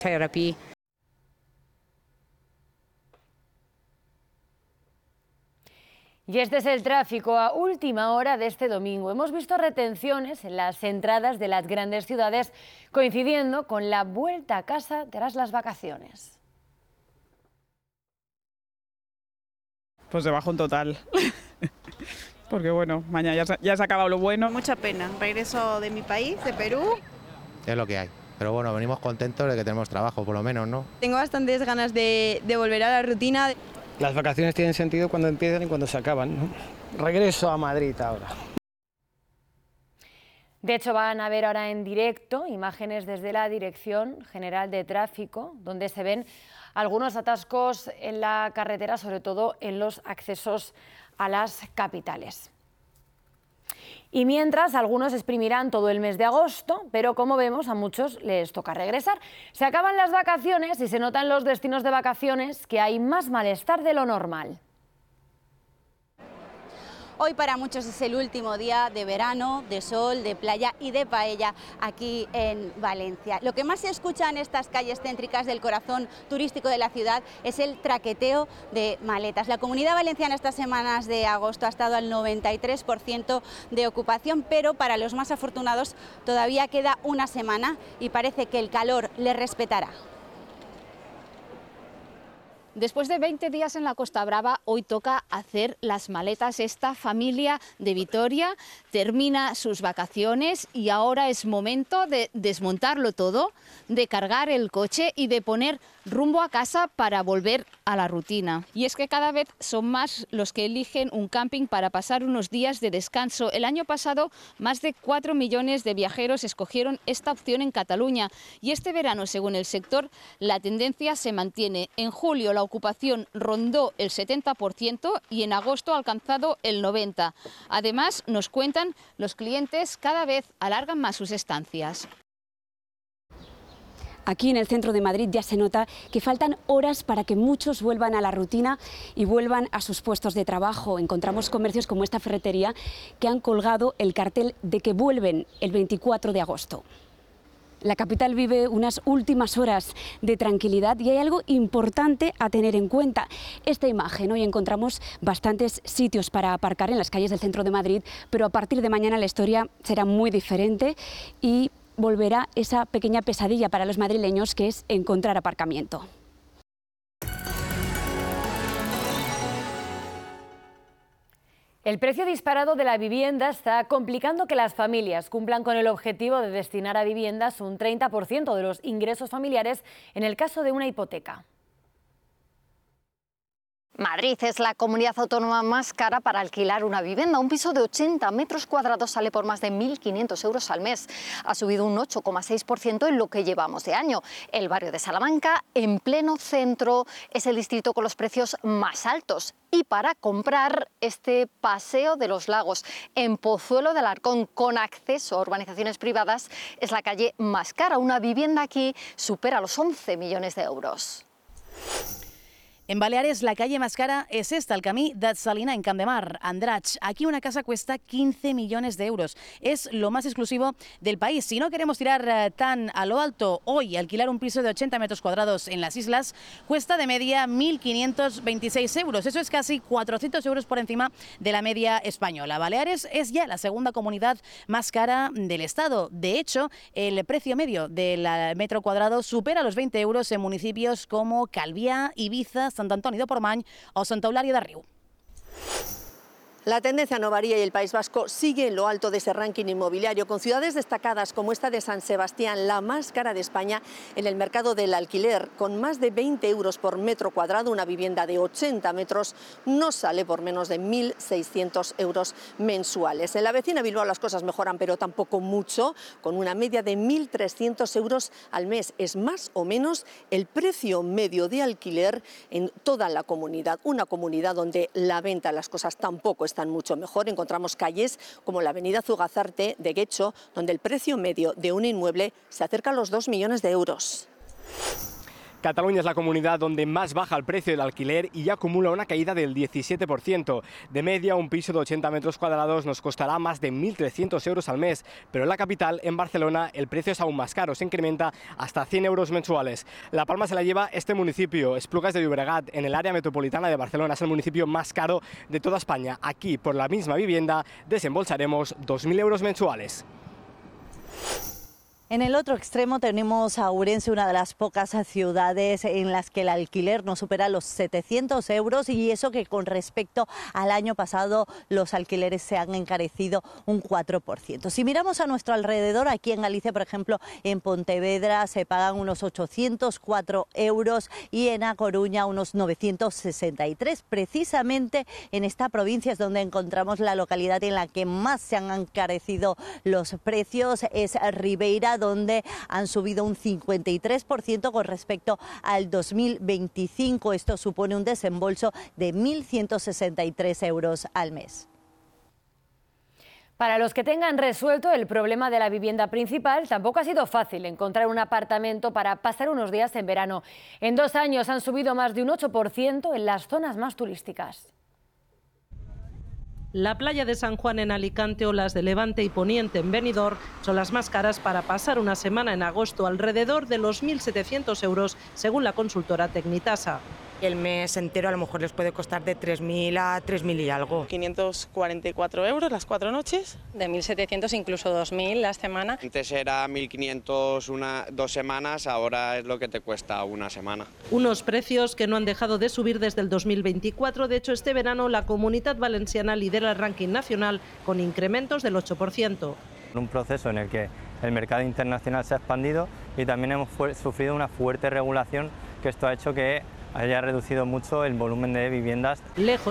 therapy. Y este es el tráfico a última hora de este domingo. Hemos visto retenciones en las entradas de las grandes ciudades, coincidiendo con la vuelta a casa tras las vacaciones. Pues de bajón total. Porque bueno, mañana ya se ha acabado lo bueno. Mucha pena, regreso de mi país, de Perú. Es lo que hay. Pero bueno, venimos contentos de que tenemos trabajo, por lo menos, ¿no? Tengo bastantes ganas de volver a la rutina. Las vacaciones tienen sentido cuando empiezan y cuando se acaban, ¿no? Regreso a Madrid ahora. De hecho, van a ver ahora en directo imágenes desde la Dirección General de Tráfico, donde se ven algunos atascos en la carretera, sobre todo en los accesos a las capitales. Y mientras, algunos exprimirán todo el mes de agosto, pero como vemos, a muchos les toca regresar. Se acaban las vacaciones y se nota en los destinos de vacaciones que hay más malestar de lo normal. Hoy para muchos es el último día de verano, de sol, de playa y de paella aquí en Valencia. Lo que más se escucha en estas calles céntricas del corazón turístico de la ciudad es el traqueteo de maletas. La Comunidad Valenciana estas semanas de agosto ha estado al 93% de ocupación, pero para los más afortunados todavía queda una semana y parece que el calor les respetará. Después de 20 días en la Costa Brava, hoy toca hacer las maletas. Esta familia de Vitoria termina sus vacaciones y ahora es momento de desmontarlo todo, de cargar el coche y de poner rumbo a casa para volver a la rutina. Y es que cada vez son más los que eligen un camping para pasar unos días de descanso. El año pasado, más de 4 millones de viajeros escogieron esta opción en Cataluña. Y este verano, según el sector, la tendencia se mantiene. En julio la ocupación rondó el 70% y en agosto ha alcanzado el 90%. Además, nos cuentan, los clientes cada vez alargan más sus estancias. Aquí en el centro de Madrid ya se nota que faltan horas para que muchos vuelvan a la rutina y vuelvan a sus puestos de trabajo. Encontramos comercios como esta ferretería que han colgado el cartel de que vuelven el 24 de agosto. La capital vive unas últimas horas de tranquilidad y hay algo importante a tener en cuenta. Esta imagen, hoy encontramos bastantes sitios para aparcar en las calles del centro de Madrid, pero a partir de mañana la historia será muy diferente y volverá esa pequeña pesadilla para los madrileños que es encontrar aparcamiento. El precio disparado de la vivienda está complicando que las familias cumplan con el objetivo de destinar a viviendas un 30% de los ingresos familiares en el caso de una hipoteca. Madrid es la comunidad autónoma más cara para alquilar una vivienda. Un piso de 80 metros cuadrados sale por más de 1.500 euros al mes. Ha subido un 8,6% en lo que llevamos de año. El barrio de Salamanca, en pleno centro, es el distrito con los precios más altos. Y para comprar este Paseo de los Lagos, en Pozuelo de Alarcón, con acceso a urbanizaciones privadas, es la calle más cara. Una vivienda aquí supera los 11 millones de euros. En Baleares, la calle más cara es esta, el Camí de Salina, en Camp de Mar, Andratx. Aquí una casa cuesta 15 millones de euros. Es lo más exclusivo del país. Si no queremos tirar tan a lo alto, hoy alquilar un piso de 80 metros cuadrados en las islas cuesta de media 1.526 euros. Eso es casi 400 euros por encima de la media española. Baleares es ya la segunda comunidad más cara del Estado. De hecho, el precio medio del metro cuadrado supera los 20 euros en municipios como Calviá, Ibiza, Sant Antoni de Portmany o Santa Eulàlia de Riu. La tendencia no varía y el País Vasco sigue en lo alto de ese ranking inmobiliario, con ciudades destacadas como esta de San Sebastián, la más cara de España en el mercado del alquiler. Con más de 20 euros por metro cuadrado, una vivienda de 80 metros no sale por menos de 1.600 euros mensuales. En la vecina Bilbao las cosas mejoran, pero tampoco mucho, con una media de 1.300 euros al mes. Es más o menos el precio medio de alquiler en toda la comunidad. Una comunidad donde la venta, las cosas tampoco están mucho mejor. Encontramos calles como la avenida Zugazarte de Guecho, donde el precio medio de un inmueble se acerca a los 2 millones de euros. Cataluña es la comunidad donde más baja el precio del alquiler y ya acumula una caída del 17%. De media, un piso de 80 metros cuadrados nos costará más de 1.300 euros al mes, pero en la capital, en Barcelona, el precio es aún más caro, se incrementa hasta 100 euros mensuales. La palma se la lleva este municipio, Esplugas de Llobregat, en el área metropolitana de Barcelona. Es el municipio más caro de toda España. Aquí, por la misma vivienda, desembolsaremos 2.000 euros mensuales. En el otro extremo tenemos a Ourense, una de las pocas ciudades en las que el alquiler no supera los 700 euros y eso que con respecto al año pasado los alquileres se han encarecido un 4%. Si miramos a nuestro alrededor, aquí en Galicia, por ejemplo, en Pontevedra se pagan unos 804 euros y en A Coruña unos 963. Precisamente en esta provincia es donde encontramos la localidad en la que más se han encarecido los precios, es Ribeira, donde han subido un 53% con respecto al 2025. Esto supone un desembolso de 1.163 euros al mes. Para los que tengan resuelto el problema de la vivienda principal, tampoco ha sido fácil encontrar un apartamento para pasar unos días en verano. En 2 años han subido más de un 8% en las zonas más turísticas. La playa de San Juan en Alicante o las de Levante y Poniente en Benidorm son las más caras para pasar una semana en agosto, alrededor de los 1.700 euros, según la consultora Tecnitasa. El mes entero a lo mejor les puede costar de 3.000 a 3.000 y algo. 544 euros las 4 noches. De 1.700 incluso 2.000 la semana. Antes era 1.500 2 semanas, ahora es lo que te cuesta una semana. Unos precios que no han dejado de subir desde el 2024. De hecho, este verano la Comunitat Valenciana lidera el ranking nacional con incrementos del 8%. Un proceso en el que el mercado internacional se ha expandido y también hemos sufrido una fuerte regulación que esto ha hecho que haya reducido mucho el volumen de viviendas. Lejos